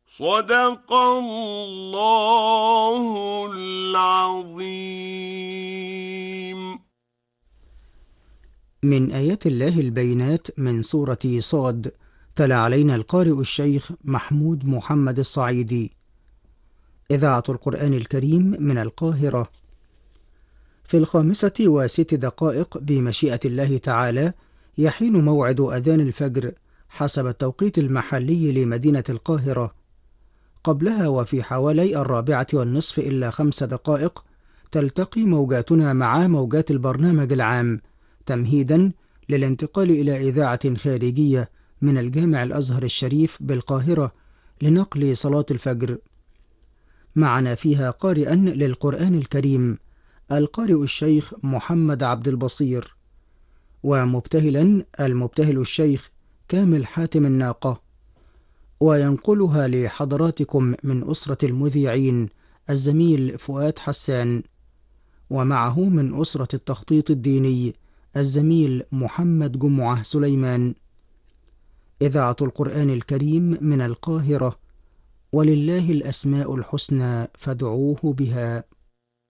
صدق الله العظيم. من آيات الله البينات من سورة صاد. تلا علينا القارئ الشيخ محمود محمد الصعيدي. إذاعة القرآن الكريم من القاهرة. في 5:06 بمشيئة الله تعالى يحين موعد أذان الفجر حسب التوقيت المحلي لمدينة القاهرة. قبلها وفي حوالي 4:15 تلتقي موجاتنا مع موجات البرنامج العام تمهيدا للانتقال إلى إذاعة خارجية من الجامع الأزهر الشريف بالقاهرة لنقل صلاة الفجر. معنا فيها قارئا للقرآن الكريم القارئ الشيخ محمد عبد البصير، ومبتهلا المبتهل الشيخ كامل حاتم الناقة، وينقلها لحضراتكم من أسرة المذيعين الزميل فؤاد حسان، ومعه من أسرة التخطيط الديني الزميل محمد جمعة سليمان. إذاعة القرآن الكريم من القاهرة. ولله الأسماء الحسنى فادعوه بها.